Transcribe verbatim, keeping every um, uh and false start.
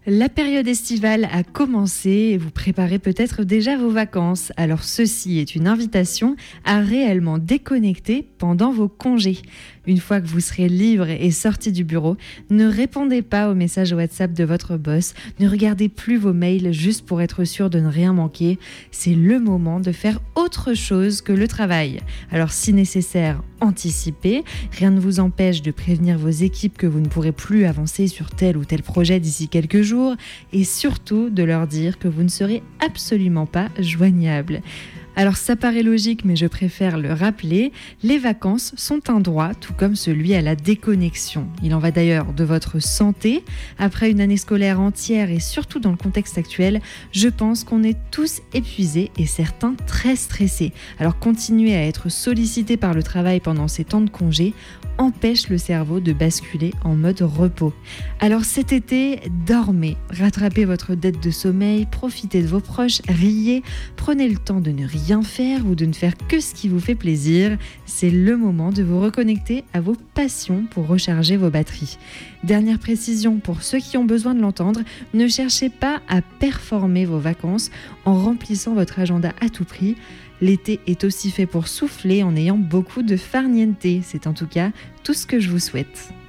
La période estivale a commencé et vous préparez peut-être déjà vos vacances. Alors ceci est une invitation à réellement déconnecter pendant vos congés. Une fois que vous serez libre et sorti du bureau, ne répondez pas aux messages WhatsApp de votre boss, ne regardez plus vos mails juste pour être sûr de ne rien manquer. C'est le moment de faire autre chose que le travail. Alors si nécessaire, anticipez. Rien ne vous empêche de prévenir vos équipes que vous ne pourrez plus avancer sur tel ou tel projet d'ici quelques jours. Et surtout de leur dire que vous ne serez absolument pas joignable. Alors ça paraît logique, mais je préfère le rappeler, les vacances sont un droit, tout comme celui à la déconnexion. Il en va d'ailleurs de votre santé. Après une année scolaire entière et surtout dans le contexte actuel, je pense qu'on est tous épuisés et certains très stressés. Alors continuer à être sollicité par le travail pendant ces temps de congé empêche le cerveau de basculer en mode repos. Alors cet été, dormez, rattrapez votre dette de sommeil, profitez de vos proches, riez, prenez le temps de ne rien faire ou de ne faire que ce qui vous fait plaisir. C'est le moment de vous reconnecter à vos passions pour recharger vos batteries. Dernière précision pour ceux qui ont besoin de l'entendre, ne cherchez pas à performer vos vacances en remplissant votre agenda à tout prix. L'été est aussi fait pour souffler en ayant beaucoup de farniente. C'est en tout cas tout ce que je vous souhaite.